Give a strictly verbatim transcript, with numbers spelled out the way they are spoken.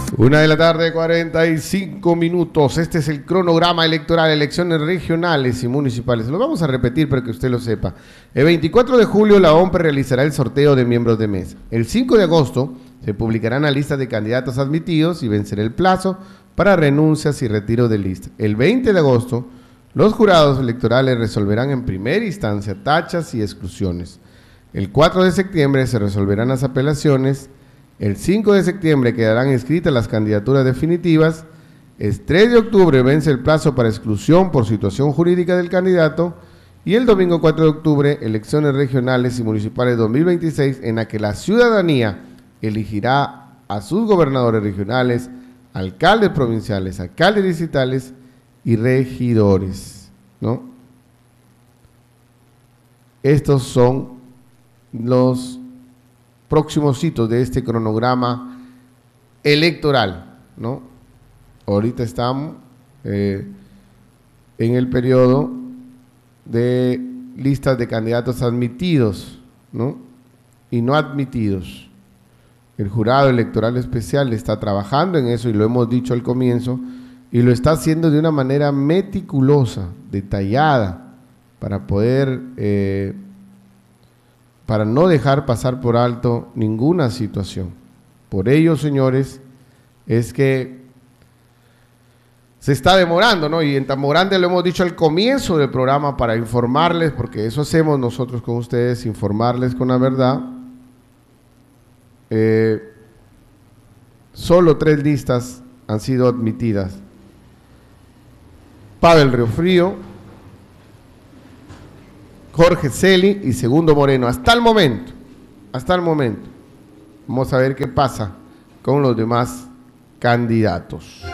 Una de la tarde, cuarenta y cinco minutos. Este es el cronograma electoral, elecciones regionales y municipales. Lo vamos a repetir para que usted lo sepa. El veinticuatro de julio la O M P E realizará el sorteo de miembros de mesa. El cinco de agosto se publicarán las listas de candidatos admitidos y vencerá el plazo para renuncias y retiro de lista. El veinte de agosto los jurados electorales resolverán en primera instancia tachas y exclusiones. El cuatro de septiembre se resolverán las apelaciones. El cinco de septiembre quedarán inscritas las candidaturas definitivas. El tres de octubre vence el plazo para exclusión por situación jurídica del candidato. Y el domingo cuatro de octubre, elecciones regionales y municipales dos mil veintiséis, en la que la ciudadanía elegirá a sus gobernadores regionales, alcaldes provinciales, alcaldes distritales y regidores, ¿no? Estos son los próximos hitos de este cronograma electoral, ¿no? Ahorita estamos eh, en el periodo de listas de candidatos admitidos, ¿no? Y no admitidos. El jurado electoral especial está trabajando en eso y lo hemos dicho al comienzo y lo está haciendo de una manera meticulosa, detallada, para poder eh, para no dejar pasar por alto ninguna situación. Por ello, señores, es que se está demorando, ¿no? Y en tan grande lo hemos dicho al comienzo del programa para informarles, porque eso hacemos nosotros con ustedes, informarles con la verdad. Eh, solo tres listas han sido admitidas. Pavel Riofrío, Jorge Celi y Segundo Moreno, hasta el momento, hasta el momento. Vamos a ver qué pasa con los demás candidatos.